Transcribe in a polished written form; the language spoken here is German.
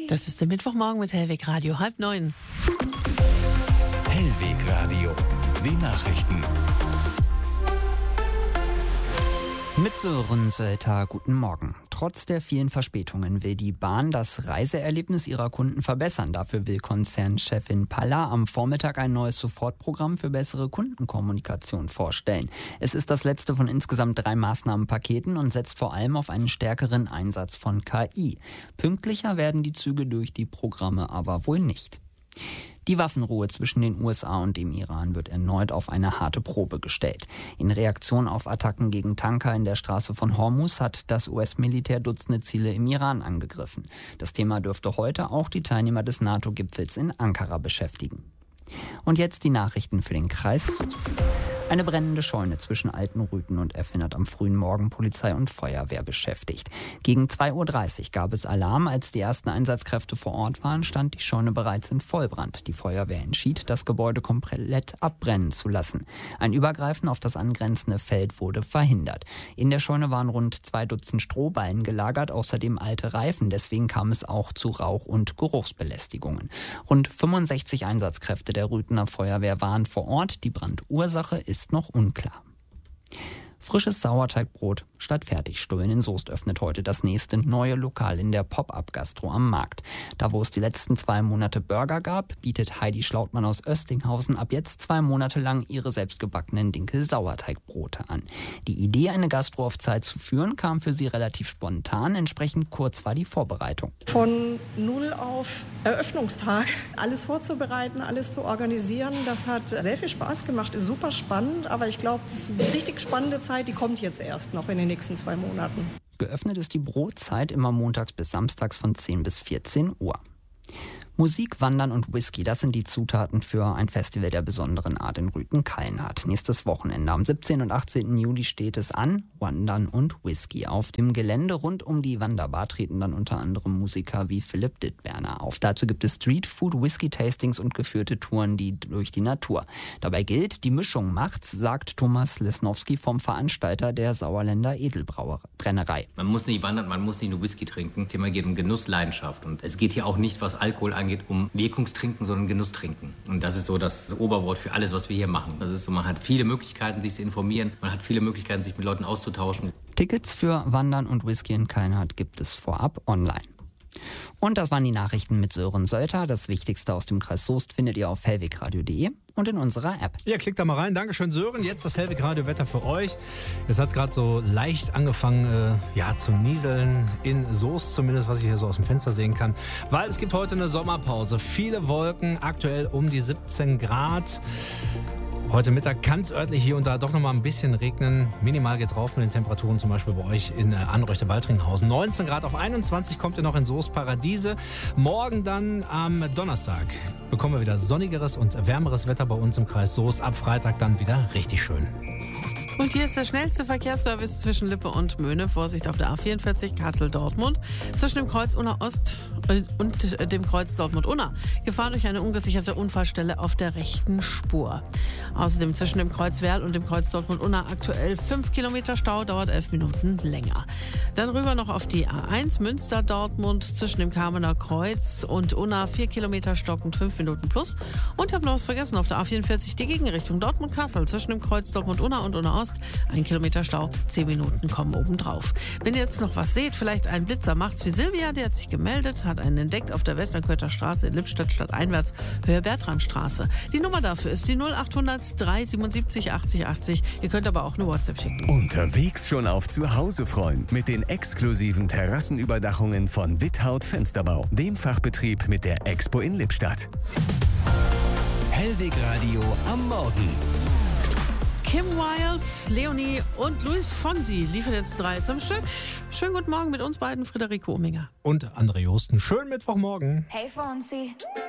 Das ist der Mittwochmorgen mit Hellweg Radio 8:30. Hellweg Radio, die Nachrichten. Mit Sören Sölter, guten Morgen. Trotz der vielen Verspätungen will die Bahn das Reiseerlebnis ihrer Kunden verbessern. Dafür will Konzernchefin Palla am Vormittag ein neues Sofortprogramm für bessere Kundenkommunikation vorstellen. Es ist das letzte von insgesamt 3 Maßnahmenpaketen und setzt vor allem auf einen stärkeren Einsatz von KI. Pünktlicher werden die Züge durch die Programme aber wohl nicht. Die Waffenruhe zwischen den USA und dem Iran wird erneut auf eine harte Probe gestellt. In Reaktion auf Attacken gegen Tanker in der Straße von Hormuz hat das US-Militär Dutzende Ziele im Iran angegriffen. Das Thema dürfte heute auch die Teilnehmer des NATO-Gipfels in Ankara beschäftigen. Und jetzt die Nachrichten für den Kreis Soest. Eine brennende Scheune zwischen Altenrüthen und Effin hat am frühen Morgen Polizei und Feuerwehr beschäftigt. Gegen 2:30 Uhr gab es Alarm. Als die ersten Einsatzkräfte vor Ort waren, stand die Scheune bereits in Vollbrand. Die Feuerwehr entschied, das Gebäude komplett abbrennen zu lassen. Ein Übergreifen auf das angrenzende Feld wurde verhindert. In der Scheune waren rund 2 Dutzend Strohballen gelagert, außerdem alte Reifen. Deswegen kam es auch zu Rauch- und Geruchsbelästigungen. Rund 65 Einsatzkräfte der Rüthener Feuerwehr waren vor Ort. Die Brandursache ist noch unklar. Frisches Sauerteigbrot statt Fertigstullen in Soest öffnet heute das nächste neue Lokal in der Pop-Up-Gastro am Markt. Da wo es die letzten 2 Monate Burger gab, bietet Heidi Schlautmann aus Östinghausen ab jetzt 2 Monate lang ihre selbstgebackenen Dinkel-Sauerteigbrote an. Die Idee, eine Gastro auf Zeit zu führen, kam für sie relativ spontan. Entsprechend kurz war die Vorbereitung. Von 0 auf Eröffnungstag alles vorzubereiten, alles zu organisieren, das hat sehr viel Spaß gemacht, ist super spannend, aber ich glaube, das ist eine richtig spannende Zeit, die kommt jetzt erst noch in den nächsten 2 Monaten. Geöffnet ist die Brotzeit immer montags bis samstags von 10 bis 14 Uhr. Musik, Wandern und Whisky, das sind die Zutaten für ein Festival der besonderen Art in Rüthen-Kallenhardt. Nächstes Wochenende am 17. und 18. Juli steht es an, Wandern und Whisky. Auf dem Gelände rund um die Wanderbar treten dann unter anderem Musiker wie Philipp Dittberner auf. Dazu gibt es Streetfood, Whisky-Tastings und geführte Touren durch die Natur. Dabei gilt, die Mischung macht's, sagt Thomas Lesnowski vom Veranstalter der Sauerländer Edelbrennerei. Man muss nicht wandern, man muss nicht nur Whisky trinken. Das Thema geht um Genuss, Leidenschaft. Und es geht hier auch nicht, was Alkohol angeht, um Wirkungstrinken, sondern Genusstrinken. Und das ist so das Oberwort für alles, was wir hier machen. Das ist so, man hat viele Möglichkeiten, sich zu informieren, man hat viele Möglichkeiten, sich mit Leuten auszutauschen. Tickets für Wandern und Whisky in Kallenhardt gibt es vorab online. Und das waren die Nachrichten mit Sören Sölter. Das Wichtigste aus dem Kreis Soest findet ihr auf hellwegradio.de und in unserer App. Ja, klickt da mal rein. Dankeschön, Sören. Jetzt das Hellweg Radio Wetter für euch. Jetzt hat es gerade so leicht angefangen zu nieseln. In Soest zumindest, was ich hier so aus dem Fenster sehen kann. Weil es gibt heute eine Sommerpause. Viele Wolken, aktuell um die 17 Grad. Heute Mittag kann es örtlich hier und da doch noch mal ein bisschen regnen. Minimal geht's rauf mit den Temperaturen, zum Beispiel bei euch in Anreuchte-Baltringhausen. 19 Grad auf 21 kommt ihr noch in Soest Paradiese. Morgen dann am Donnerstag bekommen wir wieder sonnigeres und wärmeres Wetter bei uns im Kreis Soest. Ab Freitag dann wieder richtig schön. Und hier ist der schnellste Verkehrsservice zwischen Lippe und Möhne. Vorsicht auf der A44 Kassel-Dortmund. Zwischen dem Kreuz Unna Ost und dem Kreuz Dortmund-Unna. Gefahr durch eine ungesicherte Unfallstelle auf der rechten Spur. Außerdem zwischen dem Kreuz Werl und dem Kreuz Dortmund-Unna aktuell 5 Kilometer Stau, dauert 11 Minuten länger. Dann rüber noch auf die A1 Münster-Dortmund zwischen dem Kamener Kreuz und Unna 4 Kilometer stockend 5 Minuten plus. Und ich habe noch was vergessen, auf der A44 die Gegenrichtung Dortmund-Kassel zwischen dem Kreuz Dortmund-Unna und Unna Ost. 1 Kilometer Stau, 10 Minuten kommen obendrauf. Wenn ihr jetzt noch was seht, vielleicht ein Blitzer, macht's wie Silvia, die hat sich gemeldet, hat einen entdeckt auf der Westernkötter Straße in Lippstadt stadteinwärts, Höhe Bertramstraße. Die Nummer dafür ist die 0800 377 80 80. Ihr könnt aber auch eine WhatsApp schicken. Unterwegs schon auf Zuhause freuen mit den exklusiven Terrassenüberdachungen von Withaut Fensterbau, dem Fachbetrieb mit der Expo in Lippstadt. Hellweg Radio am Morgen. Kim Wilde, Leonie und Luis Fonsi liefern jetzt 3 am Stück. Schönen guten Morgen mit uns beiden, Friederike Ominger. Und André Josten. Schönen Mittwochmorgen. Hey Fonsi.